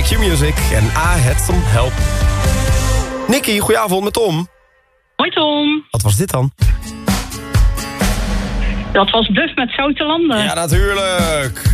Q-Music en I Had Some Help. Nicky, goedenavond met Tom. Hoi Tom. Wat was dit dan? Dat was Duff met Zoute Landen. Ja, natuurlijk.